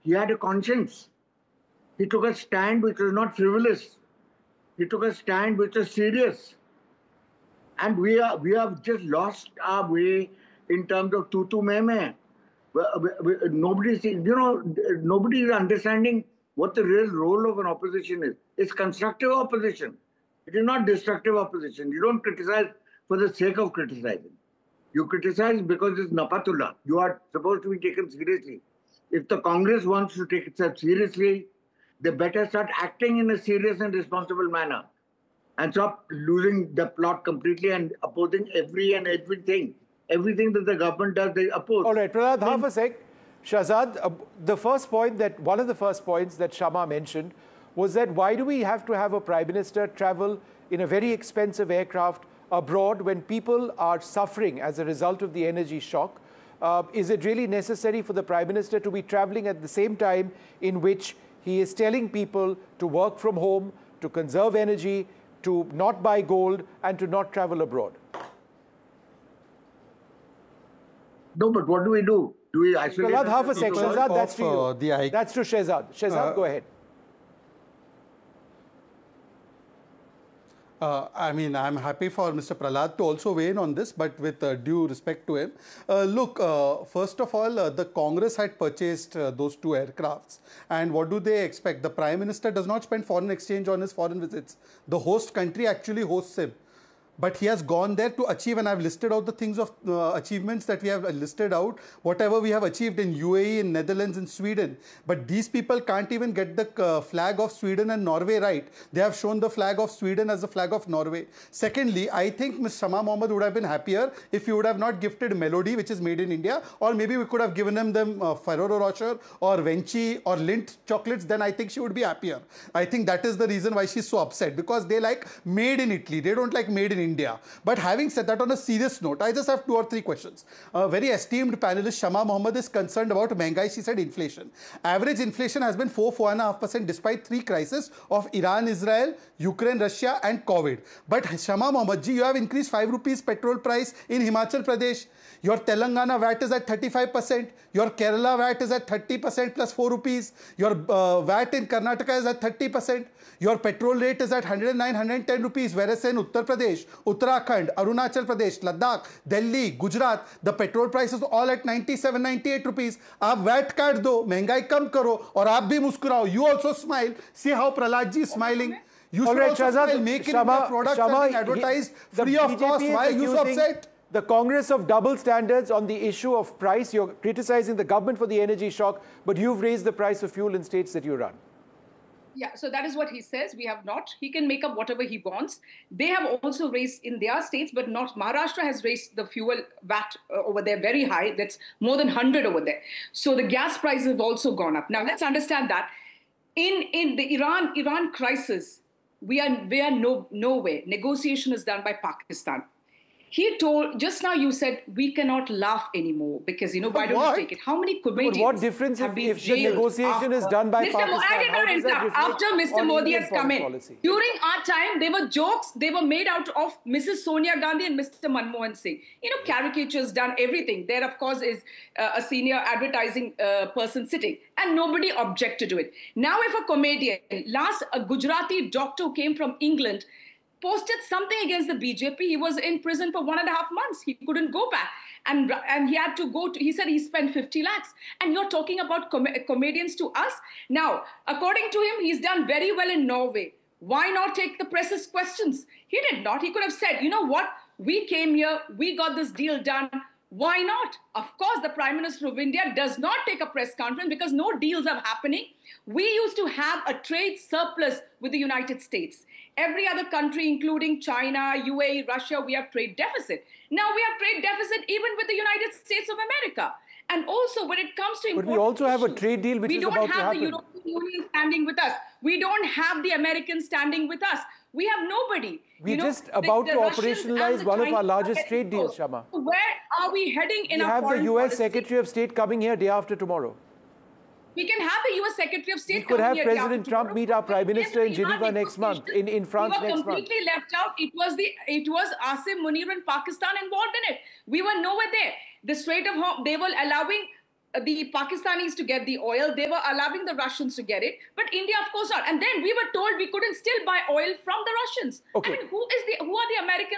He had a conscience. He took a stand which was not frivolous. He took a stand which was serious. And we have just lost our way in terms of tutu meme. Nobody is understanding what the real role of an opposition is. It's constructive opposition. It is not destructive opposition. You don't criticize for the sake of criticizing. You criticize because it's napatullah. You are supposed to be taken seriously. If the Congress wants to take itself seriously, they better start acting in a serious and responsible manner and stop losing the plot completely and opposing everything. Everything that the government does, they oppose. All right, Prahlad, half a sec. Shahzad, one of the first points that Shama mentioned was that why do we have to have a Prime Minister travel in a very expensive aircraft abroad when people are suffering as a result of the energy shock? Is it really necessary for the Prime Minister to be traveling at the same time in which he is telling people to work from home, to conserve energy, to not buy gold, and to not travel abroad? No, but what do we do? Do we isolate? Prahlad, half a sec. Shahzad, that's to you. That's to Shehzad. Shehzad, go ahead. I mean, I'm happy for Mr. Prahlad to also weigh in on this, but with due respect to him. Look, first of all, the Congress had purchased those 2 aircrafts. And what do they expect? The Prime Minister does not spend foreign exchange on his foreign visits. The host country actually hosts him. But he has gone there to achieve, and I've listed out the things of achievements that we have listed out, whatever we have achieved in UAE, in Netherlands, in Sweden. But these people can't even get the flag of Sweden and Norway right. They have shown the flag of Sweden as the flag of Norway. Secondly, I think Ms. Shama Mohammed would have been happier if you would have not gifted Melody, which is made in India, or maybe we could have given them Ferrero Rocher or Venchi or Lindt chocolates. Then I think she would be happier. I think that is the reason why she's so upset, because they like made in Italy. They don't like made in India. But having said that, on a serious note, I just have 2 or 3 questions. A very esteemed panelist, Shama Mohammed, is concerned about Mehgai. She said inflation. Average inflation has been 4.5% despite 3 crises of Iran, Israel, Ukraine, Russia and COVID. But Shama Mohammed ji, you have increased 5 rupees petrol price in Himachal Pradesh. Your Telangana VAT is at 35%. Your Kerala VAT is at 30% plus 4 rupees. Your VAT in Karnataka is at 30%. Your petrol rate is at 109, 110 rupees, whereas in Uttar Pradesh, Uttarakhand, Arunachal Pradesh, Ladakh, Delhi, Gujarat, the petrol prices all at 97, 98 rupees. आप VAT काट दो, महंगाई कम करो और आप भी मुस्कुराओ. You also smile. See how Prahlad ji is smiling. You should also smile. Make it India products are being advertised free of cost. Why are you so upset? The Congress of double standards on the issue of price. You're criticizing the government for the energy shock, but you've raised the price of fuel in states that you run. Yeah, so that is what he says. We have not. He can make up whatever he wants. They have also raised in their states, but not. Maharashtra has raised the fuel VAT over there very high. That's more than 100 over there. So the gas prices have also gone up. Now let's understand that in the Iran crisis, we are nowhere. Negotiation is done by Pakistan. He told, just now you said, we cannot laugh anymore because, why don't you take it? How many comedians But what difference if the negotiation is done by Pakistan? I did not interrupt. After Mr. Modi has come in. During our time, there were jokes. They were made out of Mrs. Sonia Gandhi and Mr. Manmohan Singh. Caricatures done, everything. There, of course, is a senior advertising person sitting. And nobody objected to it. Now, if a comedian, a Gujarati doctor who came from England, posted something against the BJP. He was in prison for 1.5 months. He couldn't go back. And he had to go to, he said he spent 50 lakhs. And you're talking about comedians to us? Now, according to him, he's done very well in Norway. Why not take the press's questions? He did not. He could have said, you know what? We came here. We got this deal done. Why not? Of course, the Prime Minister of India does not take a press conference because no deals are happening. We used to have a trade surplus with the United States. Every other country, including China, UAE, Russia, we have trade deficit. Now we have trade deficit even with the United States of America. And also when it comes to But we also have a trade deal which is about to happen. We don't have the European Union standing with us. We don't have the Americans standing with us. We have nobody. We're just about to operationalize one of our largest trade deals, Shama. Where are we heading in our foreign policy? We have the US Secretary of State coming here day after tomorrow. We can have the US Secretary of State. We could have President Trump meet our Prime Minister in Geneva next month, in France next month. We were completely left out. It was Asim Munir and Pakistan involved in it. We were nowhere there. The Strait of Hormuz, they were allowing the Pakistanis to get the oil. They were allowing the Russians to get it, but India, of course, not. And then we were told we couldn't still buy oil from the Russians. Okay. I mean, who are the Americans